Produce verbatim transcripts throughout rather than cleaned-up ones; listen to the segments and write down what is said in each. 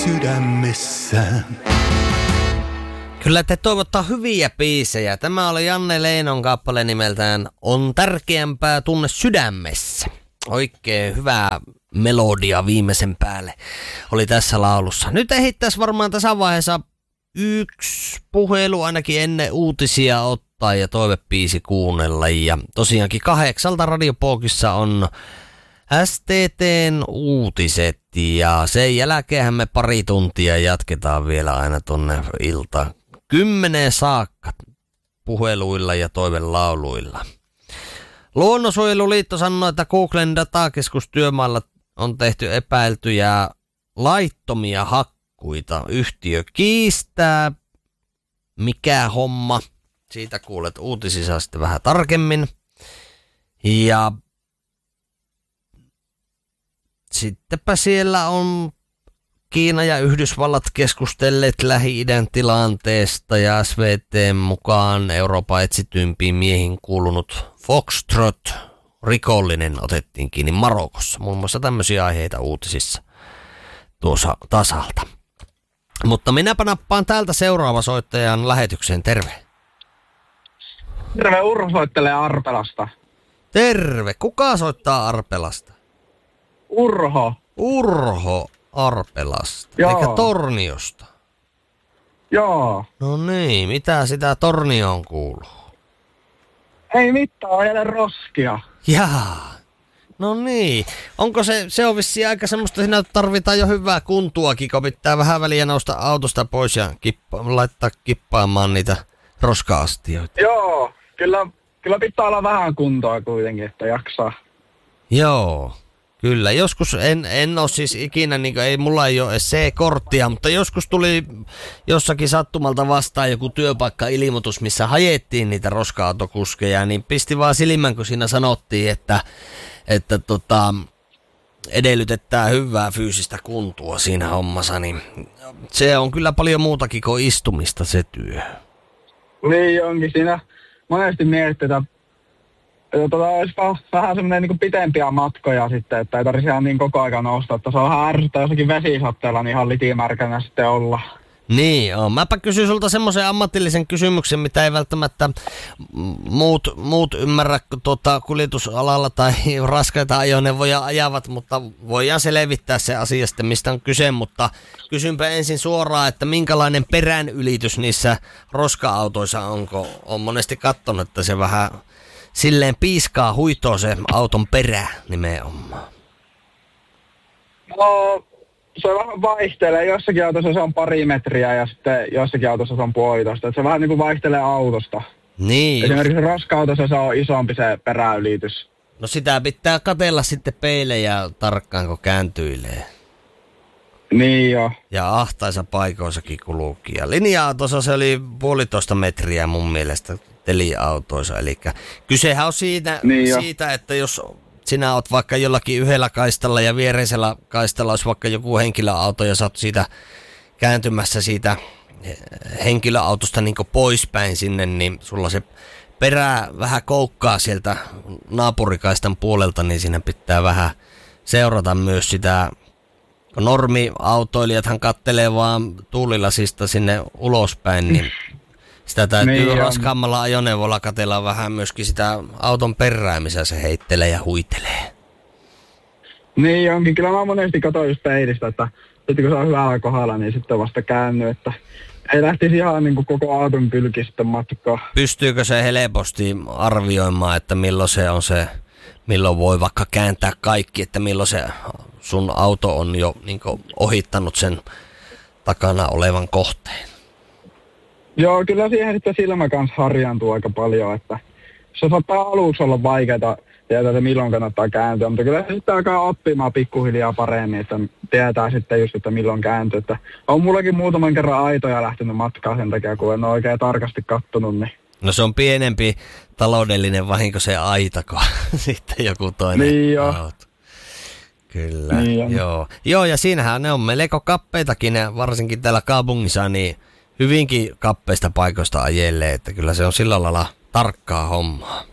Sydämessään. Kyllä te toivottaa hyviä biisejä. Tämä oli Janne Leinon kappale nimeltään On tärkeämpää tunne sydämessä. Oikein hyvää melodia viimeisen päälle oli tässä laulussa. Nyt ehittäisi varmaan tässä vaiheessa yksi puhelu ainakin ennen uutisia ottaa ja toivebiisi kuunnella. Ja tosiaankin kahdeksalta Radiopookissa on S T T:n uutiset ja sen jälkeenhän me pari tuntia jatketaan vielä aina tonne ilta kymmeneen saakka puheluilla ja toivelauluilla. Luonnonsuojeluliitto sanoi, että Googlen datakeskustyömaalla on tehty epäiltyjä laittomia hakkuita. Yhtiö kiistää. Mikä homma? Siitä kuulet uutisissa sitten vähän tarkemmin. Ja sittenpä siellä on Kiina ja Yhdysvallat keskustelleet Lähi-idän tilanteesta ja S V T:n mukaan Euroopan etsityimpiin miehiin kuulunut Foxtrot rikollinen otettiin kiinni Marokossa. Muun muassa tämmöisiä aiheita uutisissa tuossa tasalta. Mutta minäpä nappaan täältä seuraava soittajan lähetykseen. Terve. Terve, Urho soittelee Arpelasta. Terve. Kuka soittaa Arpelasta? Urho. Urho Arpelasta. Joo. Eikä Torniosta. Joo. No niin, mitä sitä Tornioon kuuluu? Ei mitään, on jälleen roskia. Jaa. No niin. Onko se, se on vissiin aika semmoista, siinä tarvitaan jo hyvää kuntuakin, kun pitää vähän väliä nousta autosta pois ja kippa, laittaa kippaamaan niitä roska-astioita. Joo, kyllä, kyllä pitää olla vähän kuntoa kuitenkin, että jaksaa. Joo. Kyllä, joskus en, en ole siis ikinä, niin kuin, ei mulla ei ole C-korttia, mutta joskus tuli jossakin sattumalta vastaan joku työpaikka-ilmoitus, missä hajettiin niitä roska-autokuskeja, niin pisti vaan silmän, kun siinä sanottiin, että, että tota, edellytetään hyvää fyysistä kuntua siinä hommassa, niin se on kyllä paljon muutakin kuin istumista se työ. Niin onkin siinä monesti mietitään. Tota, olisi vähän semmoinen niin pitempiä matkoja sitten, että ei tarvitse ihan niin koko ajan nousta, että se on vähän ärsyttää jossakin vesisatteella, niin ihan litimärkänä sitten olla. Niin on. Mäpä kysyn sulta semmoisen ammatillisen kysymyksen, mitä ei välttämättä muut, muut ymmärrä tuota, kuljetusalalla tai raskaita ajoneuvoja ajavat, mutta voidaan selvittää se asia sitten, mistä on kyse, mutta kysynpä ensin suoraan, että minkälainen perän ylitys niissä roska-autoissa onko? On monesti katsonut, että se vähän silleen piiskaa huitoo se auton perä nimenomaan. No, se vähän vaihtelee. Jossakin autossa se on pari metriä ja sitten jossakin autossa se on puolitoista. Se vähän niin kuin vaihtelee autosta. Niin. Esimerkiksi raska-autossa se on isompi se peräylitys. No sitä pitää katsella sitten peilejä tarkkaan, kun kääntyilee. Niin jo. Ja ahtaisa paikoissakin kulki. Ja linja-autossa se oli puolitoista metriä mun mielestä teliautoissa. Eli kysehän on siitä, niin siitä, että jos sinä oot vaikka jollakin yhdellä kaistalla ja viereisellä kaistalla olisi vaikka joku henkilöauto ja sä oot siitä kääntymässä siitä henkilöautosta niin kuin poispäin sinne, niin sulla se perä vähän koukkaa sieltä naapurikaistan puolelta, niin siinä pitää vähän seurata myös sitä. Normi-autoilijathan kattelee vaan tuulilasista sinne ulospäin, niin sitä täytyy niin raskaammalla ajoneuvolla katsella vähän myöskin sitä auton perää, missä se heittelee ja huitelee. Niin onkin. Kyllä mä monesti katsoin just peilistä, että sitten kun se on hyvällä kohdalla, niin sitten vasta käänny, että ei lähtisi ihan niin kuin koko auton kylki sitten matkaa. Pystyykö se helposti arvioimaan, että milloin se on se, milloin voi vaikka kääntää kaikki, että milloin se sun auto on jo niin kuin ohittanut sen takana olevan kohteen? Joo, kyllä siihen sitten silmä kanssa harjaantuu aika paljon, että se saattaa aluksi olla vaikeaa tietää, että milloin kannattaa kääntyä, mutta kyllä se sitten alkaa oppimaan pikkuhiljaa paremmin, että tietää sitten just, että milloin kääntyy. Että on mullakin muutaman kerran aitoja lähtenyt matkaan sen takia, kun en ole oikein tarkasti kattonut. Niin. No se on pienempi taloudellinen vahinko se aita, kun sitten joku toinen niin jo. auto. Kyllä, niin joo. Joo, ja siinähän ne on melko kappeitakin, varsinkin täällä kaupungissa, niin hyvinkin kappeista paikoista ajelee, että kyllä se on sillä lailla tarkkaa hommaa.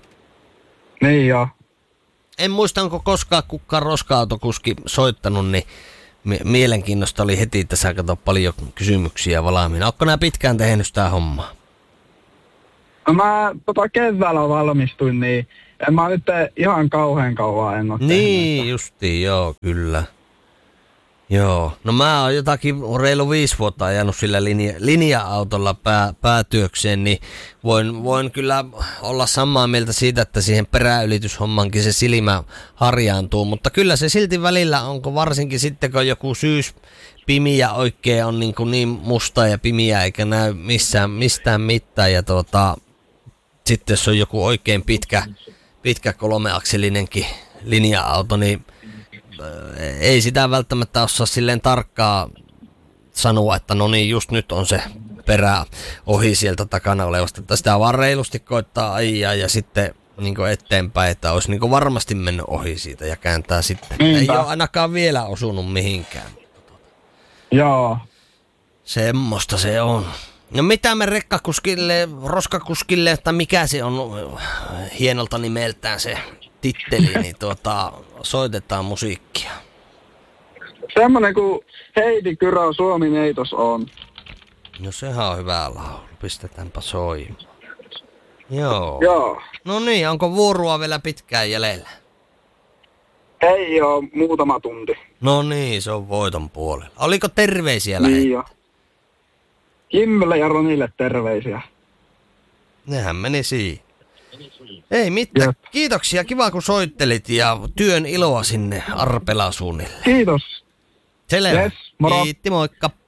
Niin joo. En muista, onko koskaan kukaan roska-autokuski soittanut, niin mie- mielenkiinnosta oli heti, että sä kato paljon kysymyksiä valmiina. Ootko nää pitkään tehnyt sitä hommaa? No mä tota keväällä valmistuin, niin en mä nyt ihan kauhean kauan en oo Niin, tehnyt. justiin, joo, kyllä. Joo, no mä oon jotakin reilu viisi vuotta ajanut sillä linja, linja-autolla pää, päätyökseen, niin voin, voin kyllä olla samaa mieltä siitä, että siihen peräylityshommankin se silmä harjaantuu, mutta kyllä se silti välillä onko varsinkin sitten, kun joku syys pimiä oikein on niin, kuin niin musta ja pimiä eikä näy missään, mistään mitään ja tuota, sitten jos on joku oikein pitkä, pitkä kolmeakselinenkin linja-auto, niin ei sitä välttämättä osaa silleen tarkkaa sanoa, että no niin, just nyt on se perä ohi sieltä takana olevasta. Että sitä vaan reilusti koittaa ajaa ja sitten niin eteenpäin, että olisi niin varmasti mennyt ohi siitä ja kääntää sitten. Niinpä. Ei ole ainakaan vielä osunut mihinkään. Joo. Semmosta se on. No mitä me rekkakuskille, roskakuskille, että mikä se on hienolta nimeltään se titteli, niin tuota, soitetaan musiikkia. Semmonen kuin Heidi Kyrö Suomi neitos on. No sehän on hyvä laulu. Pistetäänpä soimaan. Joo. Joo. No niin, onko vuoroa vielä pitkään jäljellä? Ei oo muutama tunti. No niin, se on voiton puolella. Oliko terveisiä Niin lähettää? jo. Kimmelle ja Ronille terveisiä. Nehän meni siihen. Ei mitään. Jep. Kiitoksia, kiva kun soittelit ja työn iloa sinne Arpelaan suunnilleen. Kiitos. Selvä. Yes, moro. Kiitti, moikka.